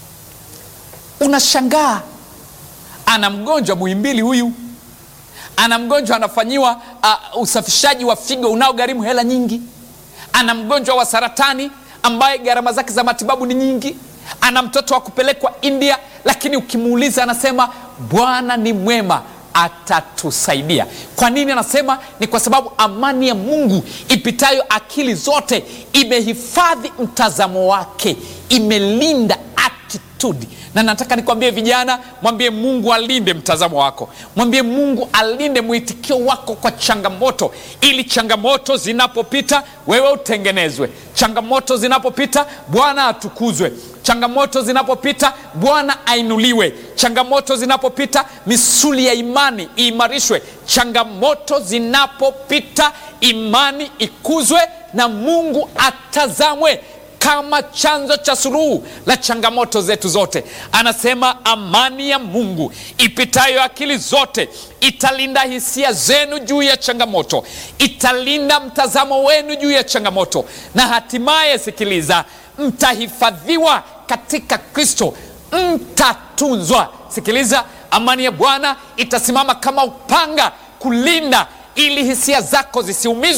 Unashangaa, ana mgonjwa Muhimbili huyu, ana mgonjwa anafanyiwa uh, usafishaji wa figo unaogharimu hela nyingi, ana mgonjwa wa saratani ambaye gharama zake za matibabu ni nyingi, ana mtoto wa kupelekwa India, lakini ukimuuliza anasema Bwana ni mwema, atatusaidia. Kwa nini anasema? Ni kwa sababu amani ya Mungu ipitayo akili zote imehifadhi mtazamo wake, imelinda attitude. Na nataka nikwambie vijana, mwambie Mungu alinde mtazamo wako, mwambie Mungu alinde mwitikio wako kwa changamoto, ili changamoto zinapopita wewe utengenezwe, changamoto zinapopita Bwana atukuzwe, changamoto zinapopita Bwana ainuliwe, changamoto zinapopita misuli ya imani iimarishwe, changamoto zinapopita imani ikuzwe, na Mungu atazamwe kama chanzo cha suluhu la changamoto zetu zote. Anasema amani ya Mungu ipitayo akili zote italinda hisia zenu juu ya changamoto, italinda mtazamo wenu juu ya changamoto, na hatimaye, sikiliza, mtahifadhiwa katika Kristo, mtatunzwa. Sikiliza, amani ya Bwana itasimama kama upanga kulinda ili hisia zako zisiumizwe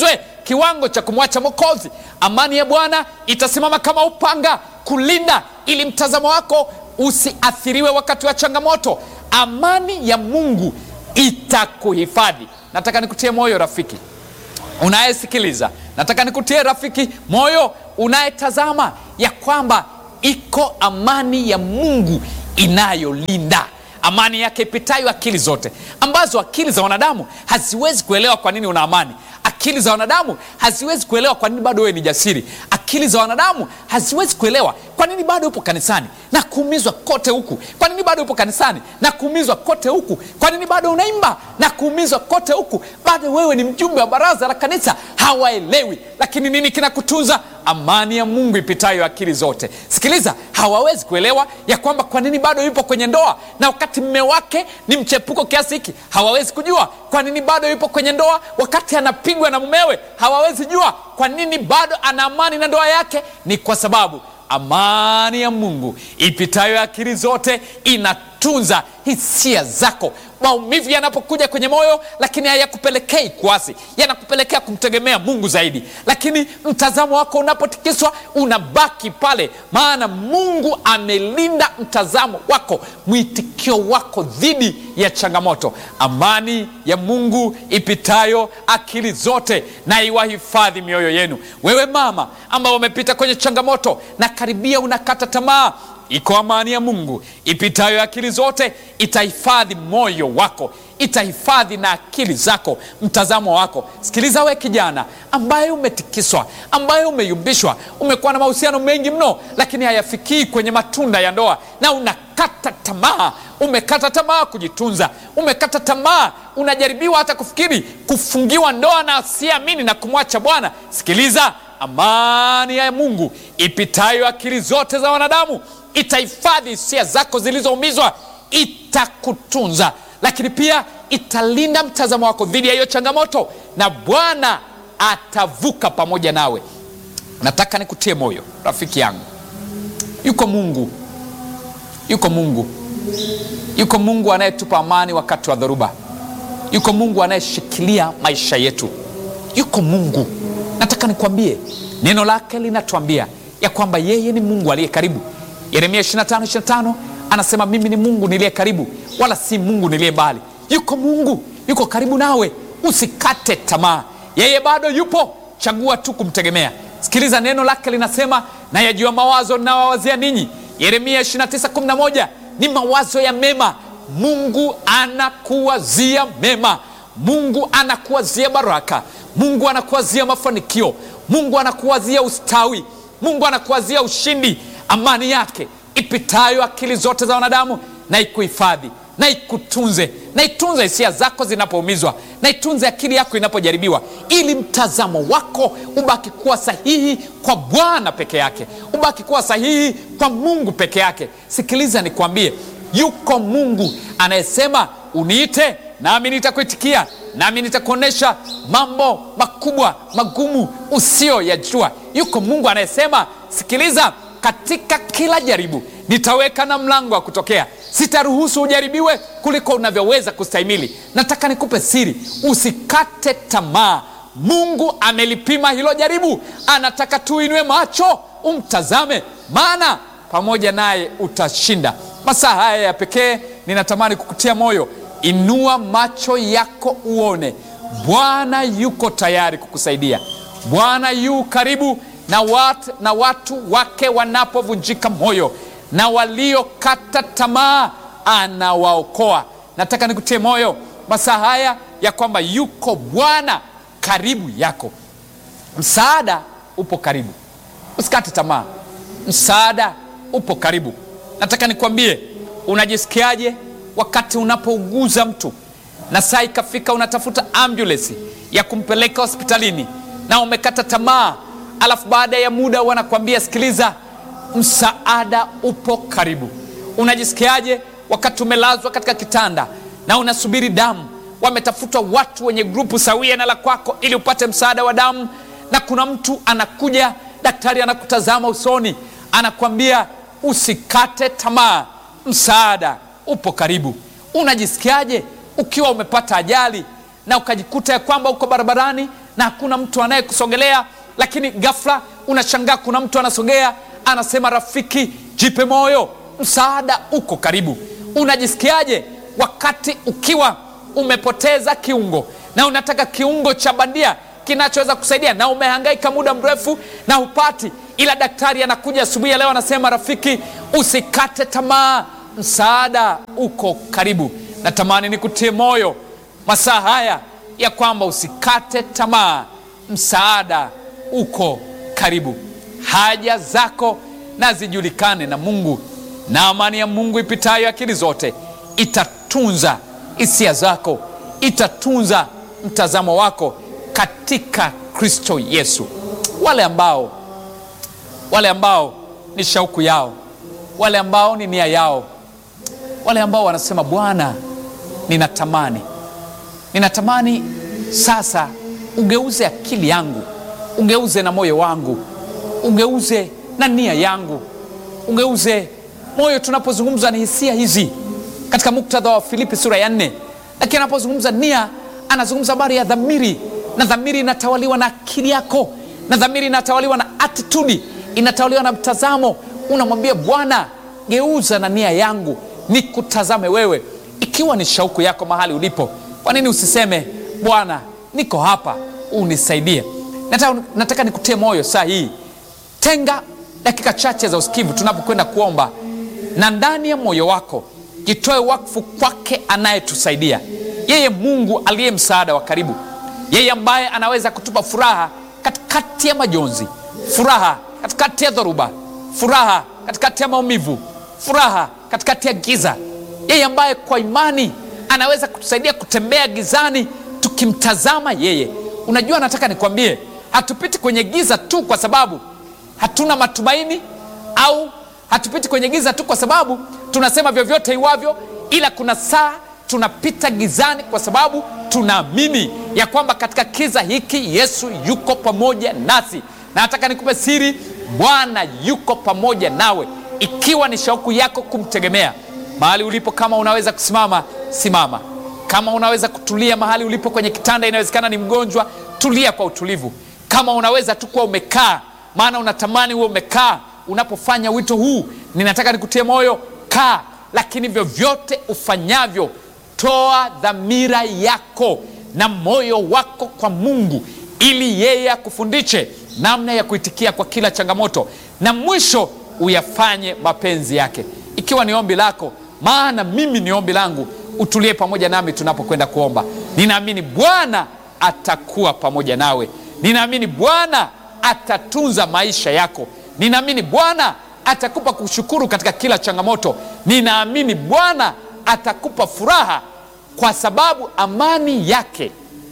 kiwango cha kumwacha Mwokozi, amani ya Bwana itasimama kama upanga kulinda, ili mtazamo wako usiathiriwe wakati wa changamoto. Amani ya Mungu itakuhifadhi. Nataka nikutie moyo rafiki unayesikiliza, nataka nikutie rafiki moyo unayetazama, ya kwamba iko amani ya Mungu inayolinda, amani yake ipitayo akili zote, ambazo akili za wanadamu haziwezi kuelewa kwa nini una amani. Akili za wanadamu haziwezi kuelewa kwa nini bado wewe ni jasiri. Akili za wanadamu haziwezi kuelewa kwa nini bado upo kanisani na kuumizwa kote huku. Kwa nini bado upo kanisani na kuumizwa kote huku? Kwa nini bado unaimba na kuumizwa kote huku? Bado wewe ni mjumbe wa baraza la kanisa. Hawaelewi. Lakini nini kinakutunza? Amani ya Mungu ipitayo akili zote. Sikiliza, hawawezi kuelewa ya kwamba kwa nini bado yupo kwenye ndoa na wakati mume wake ni mchepuko kiasi hiki. Hawawezi kujua kwa nini bado yupo kwenye ndoa wakati anapigwa na mumewe. Hawawezi jua kwa nini bado ana amani na ndoa yake. Ni kwa sababu amani ya Mungu ipitayo akili zote inatunza hisia zako. Maumivu yanapokuja kwenye moyo, lakini hayakupelekei kuasi, yanakupelekea kumtegemea Mungu zaidi. Lakini mtazamo wako unapotikiswa, unabaki pale, maana Mungu amelinda mtazamo wako, mwitikio wako dhidi ya changamoto. Amani ya Mungu ipitayo akili zote na iwahifadhi mioyo yenu. Wewe mama ambao umepita kwenye changamoto na karibia unakata tamaa, iko amani ya Mungu ipitayo akili zote, itahifadhi moyo wako, itahifadhi na akili zako, mtazamo wako. Sikiliza we kijana ambaye umetikiswa, ambaye umeyumbishwa, umekuwa na mahusiano mengi mno lakini hayafikii kwenye matunda ya ndoa, na unakata tamaa. Umekata tamaa kujitunza, umekata tamaa, unajaribiwa hata kufikiri kufungiwa ndoa na siamini na kumwacha Bwana. Sikiliza, amani ya Mungu ipitayo akili zote za wanadamu itahifadhi hisia zako zilizoumizwa, itakutunza, lakini pia italinda mtazamo wako dhidi ya hiyo changamoto, na Bwana atavuka pamoja nawe. Nataka nikutie moyo rafiki yangu, yuko Mungu, yuko Mungu, yuko Mungu anayetupa amani wakati wa dhoruba, yuko Mungu anayeshikilia maisha yetu, yuko Mungu. Nataka nikwambie, neno lake linatuambia ya kwamba yeye ni Mungu aliye karibu. Yeremia ishirini na tano ishirini na tano anasema, mimi ni Mungu niliye karibu, wala si Mungu niliye mbali. Yuko Mungu, yuko karibu nawe, usikate tamaa. Yeye bado yupo, chagua tu kumtegemea. Sikiliza, neno lake linasema, na yajua mawazo ninayowawazia ninyi. Yeremia ishirini na tisa kumi na moja, ni mawazo ya mema. Mungu anakuwazia mema, Mungu anakuwazia baraka, Mungu anakuwazia mafanikio, Mungu anakuwazia ustawi, Mungu anakuwazia ushindi. Amani yake ipitayo akili zote za wanadamu na ikuhifadhi, na ikutunze, na itunze hisia zako zinapoumizwa, na itunze akili yako inapojaribiwa, ili mtazamo wako ubaki kuwa sahihi kwa Bwana peke yake, ubaki kuwa sahihi kwa Mungu peke yake. Sikiliza nikwambie, yuko Mungu anayesema, uniite nami nitakuitikia, nami nitakuonesha mambo makubwa magumu usio yajua. Yuko Mungu anayesema, sikiliza, katika kila jaribu nitaweka na mlango wa kutokea, sitaruhusu ujaribiwe kuliko unavyoweza kustahimili. Nataka nikupe siri, usikate tamaa. Mungu amelipima hilo jaribu, anataka tuinue macho umtazame, maana pamoja naye utashinda. Masaa haya ya pekee ninatamani kukutia moyo, inua macho yako uone Bwana yuko tayari kukusaidia. Bwana yu karibu na watu, na watu wake wanapovunjika moyo na waliokata tamaa anawaokoa. Nataka nikutie moyo masaa haya ya kwamba yuko Bwana karibu yako. Msaada upo karibu, usikate tamaa, msaada upo karibu. Nataka nikwambie, unajisikiaje wakati unapouguza mtu na saa ikafika unatafuta ambulance ya kumpeleka hospitalini na umekata tamaa, alafu baada ya muda wanakuambia, sikiliza, msaada upo karibu? Unajisikiaje wakati umelazwa katika kitanda na unasubiri damu, wametafuta watu wenye grupu sawia na la kwako ili upate msaada wa damu, na kuna mtu anakuja, daktari anakutazama usoni, anakuambia usikate tamaa, msaada upo karibu? Unajisikiaje ukiwa umepata ajali na ukajikuta ya kwamba uko barabarani na hakuna mtu anayekusogelea, lakini ghafla unashangaa kuna mtu anasogea, anasema rafiki, jipe moyo, msaada uko karibu. Unajisikiaje wakati ukiwa umepoteza kiungo na unataka kiungo cha bandia kinachoweza kusaidia, na umehangaika muda mrefu na hupati, ila daktari anakuja asubuhi ya leo anasema rafiki, usikate tamaa, msaada uko karibu. Natamani nikutie moyo masaa haya ya kwamba usikate tamaa, msaada uko karibu. Haja zako na zijulikane na Mungu, na amani ya Mungu ipitayo akili zote itatunza hisia zako, itatunza mtazamo wako katika Kristo Yesu. Wale ambao wale ambao ni shauku yao, wale ambao ni nia yao, wale ambao wanasema Bwana, ninatamani ninatamani sasa ugeuze akili yangu, ugeuze na moyo wangu, ugeuze na nia yangu, ugeuze moyo. Tunapozungumza ni hisia hizi katika muktadha wa Filipi sura ya nne, lakini anapozungumza nia anazungumza habari ya dhamiri, na dhamiri inatawaliwa na akili yako, na dhamiri inatawaliwa na attitude, inatawaliwa na mtazamo. Unamwambia Bwana, geuza na nia yangu nikutazame wewe. Ikiwa ni shauku yako mahali ulipo, kwa nini usiseme Bwana, niko hapa, unisaidie? Nataka, nataka nikutie moyo saa hii. Tenga dakika chache za usikivu tunapokwenda kuomba, na ndani ya moyo wako jitoe wakfu kwake anayetusaidia, yeye Mungu aliye msaada wa karibu, yeye ambaye anaweza kutupa furaha katikati ya majonzi, furaha katikati ya dhoruba, furaha katikati ya maumivu, furaha katikati ya giza, yeye ambaye kwa imani anaweza kutusaidia kutembea gizani tukimtazama yeye. Unajua, nataka nikwambie, hatupiti kwenye giza tu kwa sababu hatuna matumaini, au hatupiti kwenye giza tu kwa sababu tunasema vyovyote iwavyo, ila kuna saa tunapita gizani kwa sababu tunaamini ya kwamba katika kiza hiki Yesu yuko pamoja nasi. Na nataka nikupe siri, Bwana yuko pamoja nawe. Ikiwa ni shauku yako kumtegemea, mahali ulipo, kama unaweza kusimama, simama. Kama unaweza kutulia mahali ulipo kwenye kitanda, inawezekana ni mgonjwa, tulia kwa utulivu. Kama unaweza tu kuwa umekaa, maana unatamani uwe umekaa unapofanya wito huu, ninataka nikutie moyo, kaa. Lakini vyovyote ufanyavyo, toa dhamira yako na moyo wako kwa Mungu, ili yeye akufundishe namna ya kuitikia kwa kila changamoto, na mwisho uyafanye mapenzi yake. Ikiwa ni ombi lako, maana mimi ni ombi langu, utulie pamoja nami tunapokwenda kuomba. Ninaamini Bwana atakuwa pamoja nawe. Ninaamini Bwana atatunza maisha yako. Ninaamini Bwana atakupa kushukuru katika kila changamoto. Ninaamini Bwana atakupa furaha, kwa sababu amani yake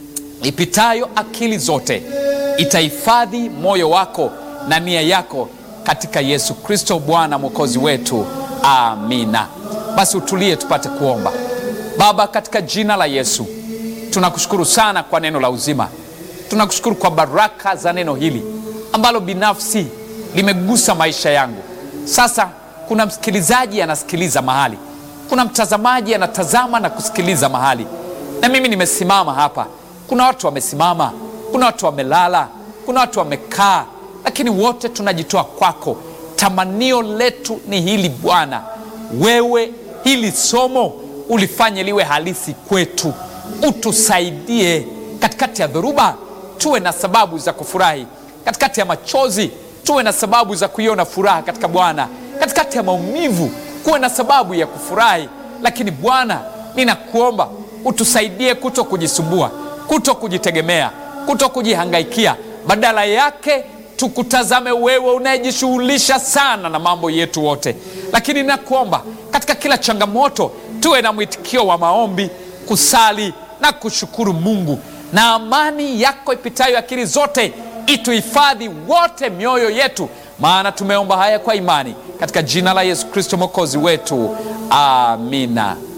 ipitayo akili zote itahifadhi moyo wako na nia yako katika Yesu Kristo Bwana Mwokozi wetu. Amina. Basi utulie tupate kuomba. Baba, katika jina la Yesu, tunakushukuru sana kwa neno la uzima. Tunakushukuru kwa baraka za neno hili ambalo binafsi limegusa maisha yangu. Sasa kuna msikilizaji anasikiliza mahali, kuna mtazamaji anatazama na kusikiliza mahali, na mimi nimesimama hapa. Kuna watu wamesimama, kuna watu wamelala, kuna watu wamekaa, lakini wote tunajitoa kwako. Tamanio letu ni hili Bwana, wewe hili somo ulifanye liwe halisi kwetu. Utusaidie katikati ya dhoruba, tuwe na sababu za kufurahi. Katikati ya machozi, tuwe na sababu za kuiona furaha katika Bwana. Katikati ya maumivu, kuwe na sababu ya kufurahi. Lakini Bwana, ninakuomba utusaidie kuto kujisumbua, kuto kujitegemea, kuto kujihangaikia. Badala yake tukutazame wewe unayejishughulisha sana na mambo yetu wote. Lakini ninakuomba katika kila changamoto tuwe na mwitikio wa maombi, kusali na kushukuru Mungu, na amani yako ipitayo akili zote ituhifadhi wote mioyo yetu, maana tumeomba haya kwa imani katika jina la Yesu Kristo Mwokozi wetu. Amina.